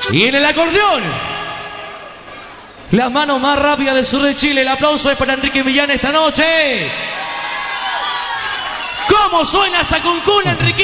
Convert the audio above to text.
Y en el acordeón, las manos más rápidas del sur de Chile. El aplauso es para Enrique Millán esta noche. ¿Cómo suena esa cuncuna, Enrique?